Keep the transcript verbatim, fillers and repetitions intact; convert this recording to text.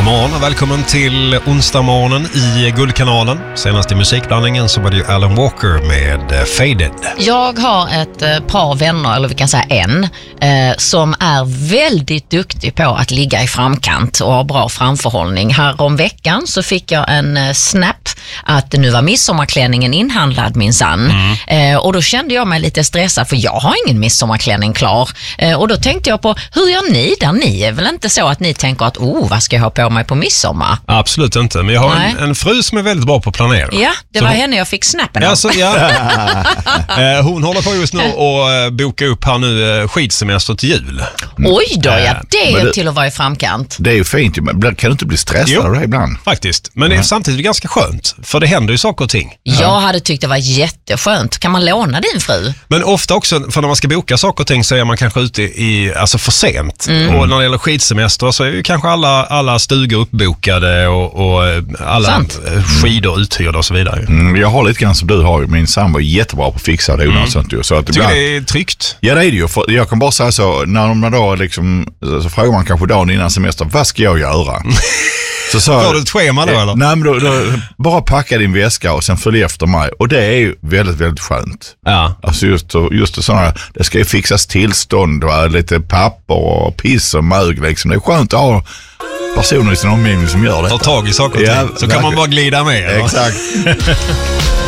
God morgon och välkommen till onsdagmorgonen i Guldkanalen. Senast i musikblandningen så var det ju Alan Walker med Faded. Jag har ett par vänner, eller vi kan säga en, eh, som är väldigt duktig på att ligga i framkant och ha bra framförhållning. Här om veckan så fick jag en eh, snap att nu var midsommarklänningen inhandlad minsann. Mm. Eh, och då kände jag mig lite stressad för jag har ingen midsommarklänning klar. Eh, och då tänkte jag på, hur gör ni där? Ni är väl inte så att ni tänker att, oh, vad ska jag ha på mig på midsommar? Absolut inte, men jag har en, en fru som är väldigt bra på att planera. Ja, det så var hon... henne jag fick snappen av. Alltså, ja. Hon håller på just nu och boka upp här nu skidsemester till jul. Mm. Oj då, ja, det är det, till att vara i framkant. Det är ju fint, men kan du inte bli stressad av det ibland? Faktiskt, men det är samtidigt ganska skönt, för det händer ju saker och ting. Jag hade tyckt det var jätteskönt. Kan man låna din fru? Men ofta också, för när man ska boka saker och ting så är man kanske ute i, alltså för sent. Mm. Och när det gäller skidsemester så är ju kanske alla, alla stugor uppbokade och, och alla Sant. skidor uthyrda och så vidare. Mm, jag har lite grann som du har. Min sambo är jättebra på att fixa det. Mm. Sånt, så att Tycker ibland... det är tryggt? Ja, det är det ju. För jag kan bara säga så, när man då liksom, så frågar man kanske dagen innan semester, vad ska jag göra? Så sa Får du ett schema då eller? Nej, men då, då, bara packa din väska och sen följ efter mig. Och det är ju väldigt, väldigt skönt. Ja. Alltså just, just det sådana, det ska ju fixas tillstånd, va? Lite papper och piss och mög liksom. Det är skönt att ha personer i sin omgivning som gör det. Ta tag i saker och ting. Ja, så kan man bara glida med. Exakt.